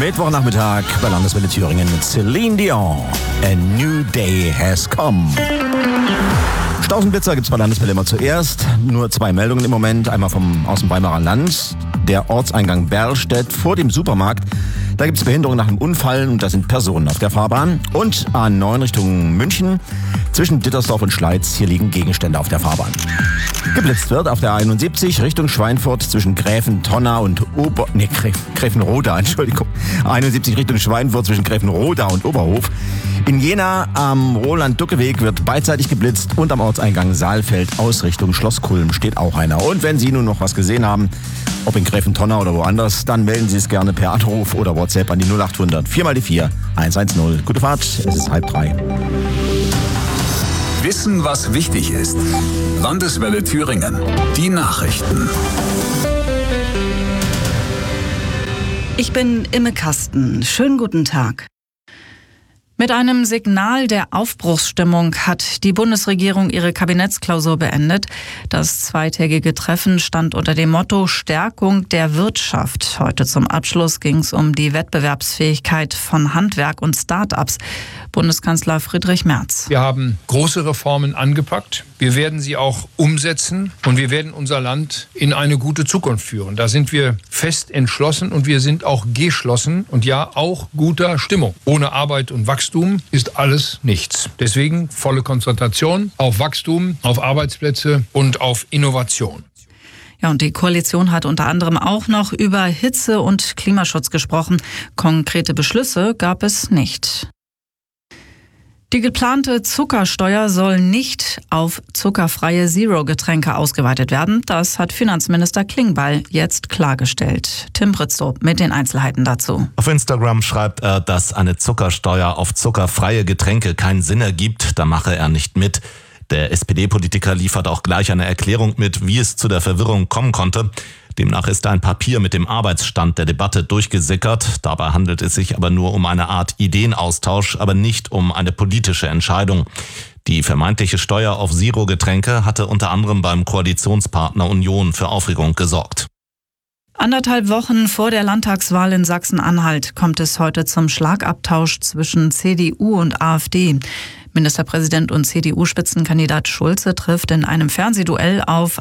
Mittwochnachmittag bei Landeswelle Thüringen mit Celine Dion. A New Day Has Come. Stausenblitzer gibt's bei Landeswelle immer zuerst. Nur 2 Meldungen im Moment. Einmal aus dem Weimarer Land. Der Ortseingang Berlstedt vor dem Supermarkt. Da gibt's Behinderung nach einem Unfall und da sind Personen auf der Fahrbahn. Und A9 Richtung München. Zwischen Dittersdorf und Schleiz. Hier liegen Gegenstände auf der Fahrbahn. Geblitzt wird auf der A71 Richtung Schweinfurt zwischen Gräfentonna und Gräfenroda, Entschuldigung. A71 Richtung Schweinfurt zwischen Gräfenroda und Oberhof. In Jena am Roland-Ducke-Weg wird beidseitig geblitzt und am Ortseingang Saalfeld aus Richtung Schloss Kulm steht auch einer. Und wenn Sie nun noch was gesehen haben, ob in Gräfentonna oder woanders, dann melden Sie es gerne per Anruf oder WhatsApp an die 0800 4x4 110. Gute Fahrt, es ist 2:30. Wissen, was wichtig ist. Landeswelle Thüringen. Die Nachrichten. Ich bin Imme Kasten. Schönen guten Tag. Mit einem Signal der Aufbruchsstimmung hat die Bundesregierung ihre Kabinettsklausur beendet. Das zweitägige Treffen stand unter dem Motto Stärkung der Wirtschaft. Heute zum Abschluss ging es um die Wettbewerbsfähigkeit von Handwerk und Start-ups. Bundeskanzler Friedrich Merz. Wir haben große Reformen angepackt. Wir werden sie auch umsetzen und wir werden unser Land in eine gute Zukunft führen. Da sind wir fest entschlossen und wir sind auch geschlossen und ja auch guter Stimmung. Ohne Arbeit und Wachstum ist alles nichts. Deswegen volle Konzentration auf Wachstum, auf Arbeitsplätze und auf Innovation. Ja, und die Koalition hat unter anderem auch noch über Hitze- und Klimaschutz gesprochen. Konkrete Beschlüsse gab es nicht. Die geplante Zuckersteuer soll nicht auf zuckerfreie Zero-Getränke ausgeweitet werden. Das hat Finanzminister Klingbeil jetzt klargestellt. Tim Britztrup mit den Einzelheiten dazu. Auf Instagram schreibt er, dass eine Zuckersteuer auf zuckerfreie Getränke keinen Sinn ergibt. Da mache er nicht mit. Der SPD-Politiker liefert auch gleich eine Erklärung mit, wie es zu der Verwirrung kommen konnte. Demnach ist ein Papier mit dem Arbeitsstand der Debatte durchgesickert. Dabei handelt es sich aber nur um eine Art Ideenaustausch, aber nicht um eine politische Entscheidung. Die vermeintliche Steuer auf Zero-Getränke hatte unter anderem beim Koalitionspartner Union für Aufregung gesorgt. 1,5 Wochen vor der Landtagswahl in Sachsen-Anhalt kommt es heute zum Schlagabtausch zwischen CDU und AfD. Ministerpräsident und CDU-Spitzenkandidat Schulze trifft in einem Fernsehduell auf